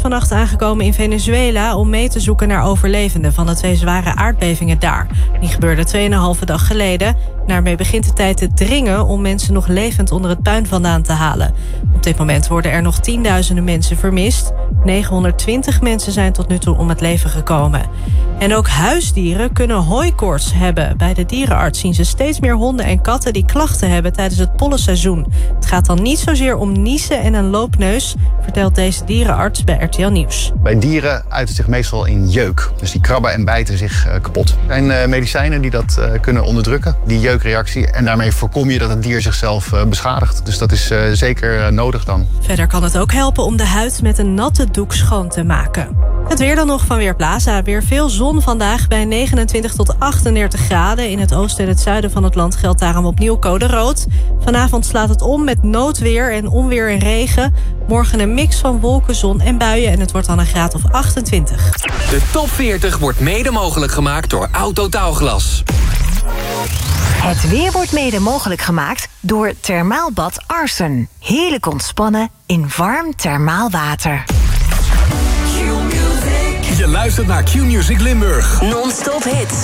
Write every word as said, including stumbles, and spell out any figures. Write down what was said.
vannacht aangekomen in Venezuela om mee te zoeken naar overlevenden van de twee zware aardbevingen daar. Die gebeurden tweeënhalve dag geleden. Daarmee begint de tijd te dringen om mensen nog levend onder het puin vandaan te halen. Op dit moment worden er nog tienduizenden mensen vermist. negenhonderdtwintig mensen zijn tot nu toe om het leven gekomen. En ook huisdieren kunnen hooikoorts hebben. Bij de dierenarts zien ze steeds meer honden en katten die klachten hebben tijdens het pollenseizoen. Het gaat dan niet zozeer om niezen en een loopneus, vertelt deze dierenarts bij R T L Nieuws. Bij dieren uit het zich meestal in jeuk. Dus die krabben en bijten zich uh, kapot. Er zijn uh, medicijnen die dat uh, kunnen onderdrukken, die jeukreactie. En daarmee voorkom je dat het dier zichzelf uh, beschadigt. Dus dat is uh, zeker uh, nodig dan. Verder kan het ook helpen om de huid met een natte doek schoon te maken. Het weer dan nog van Weerplaza. Weer veel zon vandaag bij negenentwintig tot achtendertig graden. In het oosten en het zuiden van het land geldt daarom opnieuw code rood. Vanavond slaat het om met noodweer en onweer en regen. Morgen een mix van wolken, zon en buien en het wordt dan een graad of achtentwintig. De top veertig wordt mede mogelijk gemaakt door Autotaalglas. Het weer wordt mede mogelijk gemaakt door Thermaalbad Arsen. Heerlijk ontspannen in warm thermaal water. Je luistert naar Q-Music Limburg. Non-stop hits.